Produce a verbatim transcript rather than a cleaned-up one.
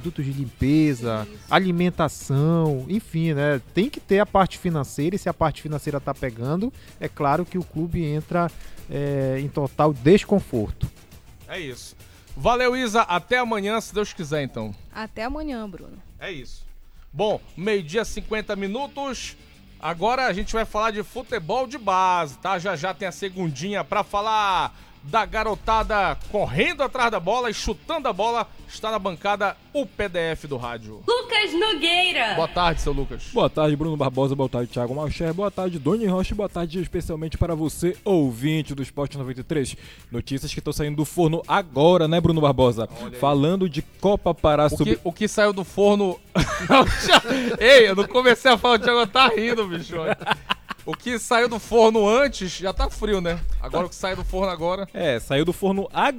produtos de limpeza, Isso. alimentação, enfim, né? Tem que ter a parte financeira, e se a parte financeira tá pegando, é claro que o clube entra é, em total desconforto. É isso. Valeu, Isa. Até amanhã, se Deus quiser, então. Até amanhã, Bruno. É isso. Bom, meio-dia, cinquenta minutos. Agora a gente vai falar de futebol de base, tá? Já já tem a segundinha pra falar da garotada correndo atrás da bola e chutando a bola. Está na bancada o P D F do rádio. Lucas Nogueira. Boa tarde, seu Lucas. Boa tarde, Bruno Barbosa. Boa tarde, Thiago Malcher. Boa tarde, Doni Rocha. Boa tarde especialmente para você, ouvinte do Esporte noventa e três. Notícias que estão saindo do forno agora, né, Bruno Barbosa? Falando de Copa Pará o Sub... Que, o que saiu do forno... Ei, eu não comecei a falar, o Thiago tá rindo, bicho. O que saiu do forno antes já tá frio, né? Agora o que sai do forno agora... É, saiu do forno agora.